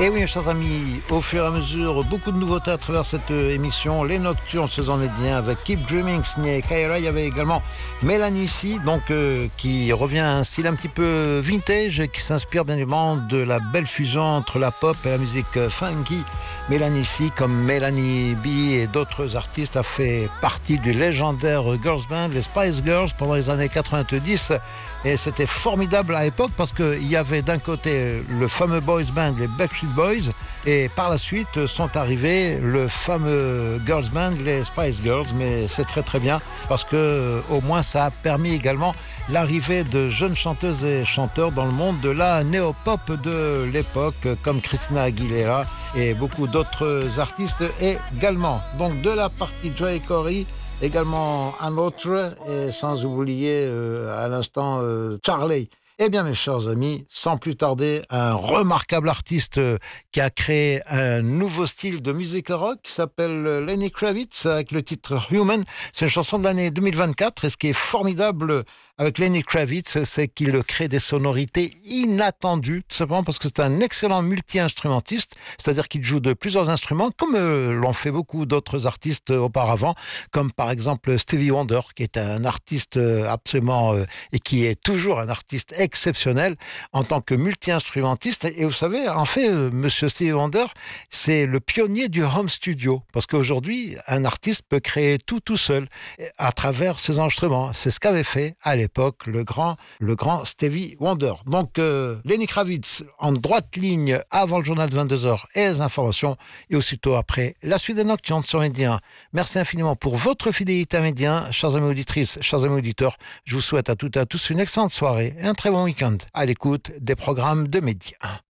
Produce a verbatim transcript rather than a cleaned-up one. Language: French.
Et oui, chers amis, au fur et à mesure, beaucoup de nouveautés à travers cette émission. Les Nocturnes saison médien avec Keep Dreaming, signé Kyra. Il y avait également Mélanie C, donc, euh, qui revient à un style un petit peu vintage et qui s'inspire bien évidemment de la belle fusion entre la pop et la musique funky. Mélanie C, comme Mélanie B et d'autres artistes, a fait partie du légendaire girls band, les Spice Girls, pendant les années quatre-vingt-dix. Et c'était formidable à l'époque parce qu'il y avait d'un côté le fameux boys band, les Backstreet Boys, et par la suite sont arrivés le fameux girls band, les Spice Girls. Mais c'est très très bien parce que au moins ça a permis également l'arrivée de jeunes chanteuses et chanteurs dans le monde de la néo-pop de l'époque, comme Christina Aguilera et beaucoup d'autres artistes également. Donc de la partie Joy Corey, également un autre, et sans oublier euh, à l'instant euh, Charlie. Eh bien, mes chers amis, sans plus tarder, un remarquable artiste euh, qui a créé un nouveau style de musique rock qui s'appelle euh, Lenny Kravitz avec le titre Human. C'est une chanson de l'année deux mille vingt-quatre, et ce qui est formidable avec Lenny Kravitz, c'est qu'il crée des sonorités inattendues, tout simplement parce que c'est un excellent multi-instrumentiste, c'est-à-dire qu'il joue de plusieurs instruments, comme euh, l'ont fait beaucoup d'autres artistes auparavant, comme par exemple Stevie Wonder, qui est un artiste absolument, euh, et qui est toujours un artiste exceptionnel en tant que multi-instrumentiste. Et vous savez, en fait, euh, Monsieur Stevie Wonder, c'est le pionnier du home studio, parce qu'aujourd'hui, un artiste peut créer tout tout seul à travers ses instruments. C'est ce qu'avait fait à l'époque le grand, le grand Stevie Wonder. Donc, euh, Lenny Kravitz en droite ligne avant le journal de vingt-deux heures et les informations, et aussitôt après la suite des Nocturnes sur Média un. Merci infiniment pour votre fidélité à Média un, chers amis auditrices, chers amis auditeurs. Je vous souhaite à toutes et à tous une excellente soirée et un très bon week-end à l'écoute des programmes de Média un.